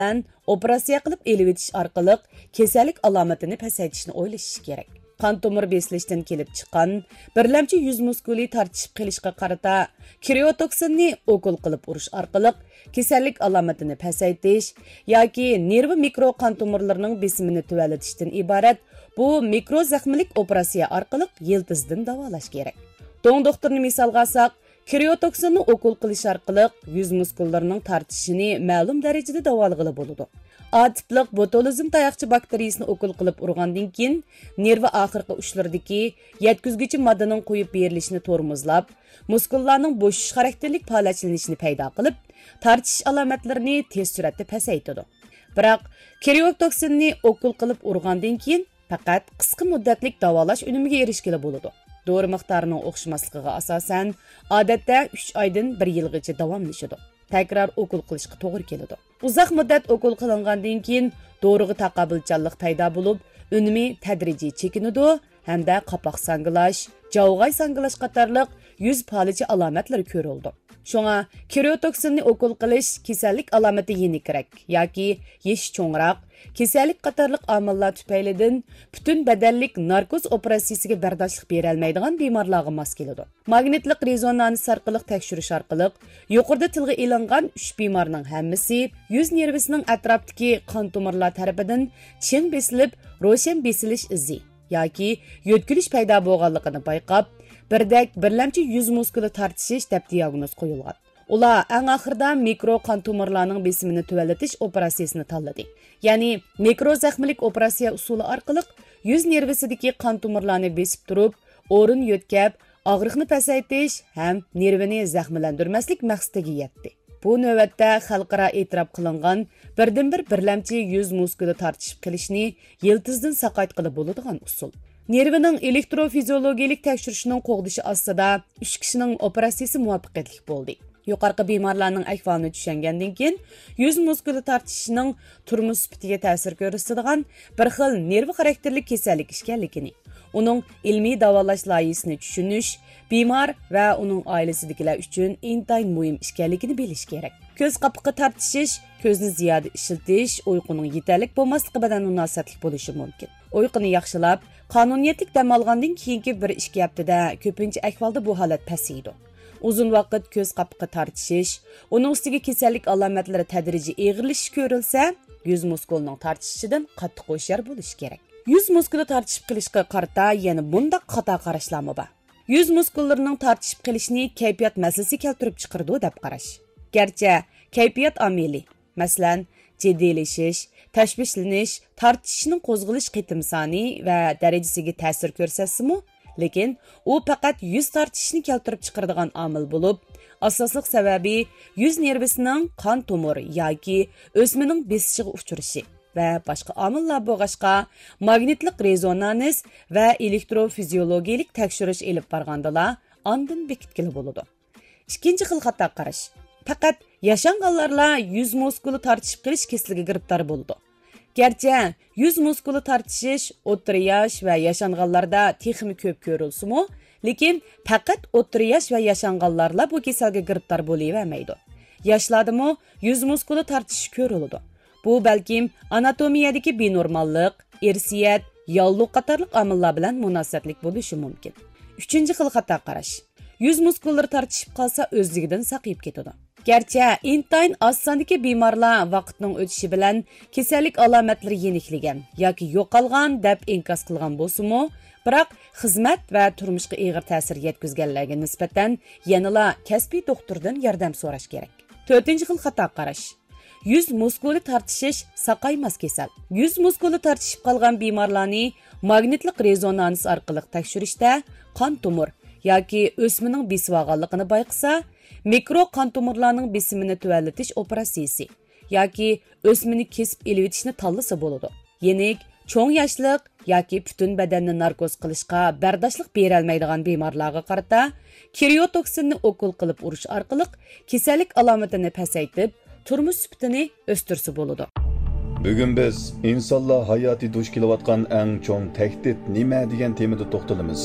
operatsiya qilib elib etish orqali kasallik alomatini pasaytishni o'ylash kerak. Qon tomir besilishdan kelib chiqqan birlamchi yuz muskuli tortishib qilishga qarata kriotoksinni okul qilib urish orqali kasallik alomatini pasaytish yoki nerv mikro qon tomirlarining besimini tuvallatishdan iborat bu mikro zaxmlik operatsiya orqali yiltizdan davolash kerak. To'ng doktorni misolga olsak, kriotoksinni okul qilish orqali yuz muskullarining tortishini ma'lum darajada davolag'ili bo'ladi. Atiplik botulizm tayoqcha bakteriyasini okul qilib urgandan keyin nervi oxirgi uchlardagi yetkizgichi moddaning qo'yib berilishini tormozlab, muskullarning bo'shish xarakterlik faoliyatlanishini paydo qilib, tortish alomatlarini tez suratda pasaytadi. Biroq kriotoksinni okul qilib urgandan keyin faqat qisqa muddatlik davolash unimiga erishgili bo'ladi. Dori miqdorining o'xshamasligiga asosan odatda 3 oydan 1 yilgacha davomlashadi. Tekrar okul qilishga to'g'ri keladi. Uzoq muddat okul qilingandan keyin doriga taqobilchanlik paydo bo'lib, unumi tadrijiy chekinadi hamda qapoq sangilash, javg'ay sangilash qatorliq yuz faoliyachi alomatlar ko'rildi. Shunga kriotoksinni okul qilish kasallik alomati yenikrak yoki yesh cho'ngroq, kasallik qatorliq omillar tufaylidan butun badanlik narkoz operatsiyasiga bardoshlik bera olmaydigan bemorlarga mos keladi. Magnitlik rezonans orqali tekshirish orqali yuqorida tilga ilingan 3 bemorning hammasi yuz nervisining atrofidagi qon tomirlar tarafidan chin besilib, ro'shan besilish izi yoki yo'tkilish paydo bo'lganligini bayqab, birdak birlamchi yuz muskuli tortishish deb diagnoz qo'yilgan. Ular eng oxirida mikro qon tomirlarning besimini tuvallatish operatsiyasini tanladi. Ya'ni mikro zaxmlik operatsiya usuli orqali yuz nervisidagi qon tomirlarni besib turib, o'rin yo'tkab, og'riqni pasaytish ham nervini zaxmlantirmaslik maqsadiga yetdi. Bu navbatda xalqaro e'tirof qilingan birdan-bir birlamchi yuz muskuli tortishib qilishni yiltizdan saqayt qilib bo'ladigan usul. Nervining elektrofiziologik tekshirishining qo'g'dishi ostida 3 kishining operatsiyasi muvaffaqiyatli bo'ldi. Yuqorqi bemorlarning ahvolini tushungandan keyin yuz muskuli tortishining turmush sifatiga ta'sir ko'rsatadigan bir xil nerv xarakterli kasallik ekanligini, uning ilmiy davolash loyihasini tushunish, bemor va uning oilasidagilar uchun intayin muhim ekanligini bilish kerak. Ko'z qapiqi tortishish, ko'zni ziyoda ishiltish, uyquning yetarlik bo'lmasligi bilan munosabatli bo'lishi mumkin. Uyquni yaxshilab, qonuniyatlik dam olgandan keyingi 1-2 haftada ko'pincha ahvolda bu holat pasaydi. Uzun vaqt ko'z qapiqi tortishish, uning ustiga kasallik alomatlari tadrijiy eg'irlashish ko'rilsa, yuz muskulining tortishishidan qattiq hushyor bo'lish kerak. Yuz muskuli tortishib qilishga qarata yana bundaq xato qarashlarmi bor. Yuz muskullarining tortishib qilishni kayfiyat masalasi keltirib chiqardi deb qarash. Garchi kayfiyat omili, masalan, jiddiylashish, tashvishlanish, tortishishning qo'zg'alish qitim soni va darajasiga ta'sir ko'rsatsa-mu, lekin u faqat yuz tortishishni keltirib chiqaradigan omil bo'lib, asosliq sababi yuz nervisining qon tomir yoki o'smining besishiga uchrashi va boshqa omillar bo'lg'ashqa magnitlik rezonans va elektrofiziologik tekshirish elib borgandalar ondan bekitkili bo'ladi. Ikkinchi xil xato qarash. Faqat yashanganlarla yuz muskuli tortishib qilish kasaliga giribtor bo'ldi. Gerçi yuz muskuli tortishish o'rta yosh va yashanganlarda texmi ko'p ko'rilsa-mu, lekin faqat o'rta yosh va yashanganlarla bu kasalga giribtor bo'lavermaydi. Yoshlardami yuz muskuli tortishish ko'riladi. Bu balkim anatomiyadagi benormallik, irsiyat, yolliq qatorliq omillar bilan munosabatlik bo'lishi mumkin. Uchinchi xil xato qarash. Yuz muskullari tortishib qolsa o'zligidan saqayib ketadi. Gerçi intayin oz sondagi bemorlar vaqtning o'tishi bilan kasallik alomatlari yenikligan yoki yo'qolgan deb inkos qilgan bo'lsa-mu, biroq xizmat va turmushga og'ir ta'sir yetkazganlarga nisbatan yanala kasbiy doktordan yordam so'rash kerak. To'rtinchi xil xato qarash. Yuz muskuli tortishish saqaymas kasal. Yuz muskuli tortishib qolgan bemorlarni magnitlik rezonans orqali tekshirishda qon tomir yoki o'smining besib olganligini bayqasa, mikro qon tomirlarning besimini tuvallatish operatsiyasi yoki o'smini kesib elitishni tanlasa bo'ladi. Yenik, cho'ng yoshliq yoki butun badanni narkoz qilishga bardoshlik bera olmaydigan bemorlarga qarata kriotoksinni okul qilib urish orqali kasallik alomatini pasaytib, turmush sifatini o'stirsa bo'ladi. Bugun biz insonlar hayoti duch kelayotgan eng cho'ng tahdid nima degan temada to'xtalamiz.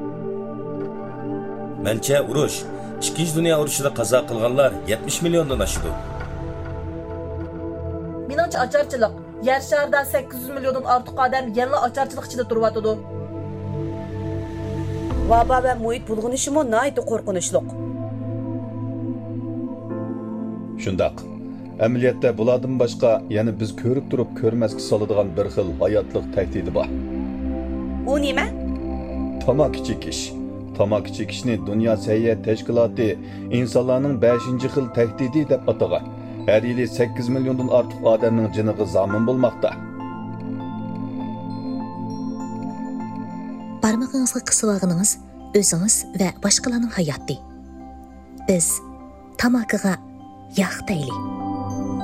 Mencha urush, Ikkinchi dunyo urushida qazo qilganlar 70 milliondan oshdi. Mening Meningcha ocharchilik. Yer sharida 800 milliondan ortiq odam yana ocharchilik ichida turyapti. Vaba va muhit bulg'unishimi nihoyat qo'rqinchli. Shundaq. Amaliyotda bulardan boshqa yana biz ko'rib turib ko'rmasga soladigan bir xil hayotlik tahdidi bor. U nima? Tamaki chekish. Tamaki chekishni Dunyo Səhiyyə Təşkilatı insonlarning 5-xil tahdidi deb atagan. Har yili 8 milliondan ortiq odamning jiniga zomin bo'lmoqda. Barmog'ingizga qisib olganingiz o'zingiz va boshqalarning hayoti. Biz tamakiga yo'q deylik.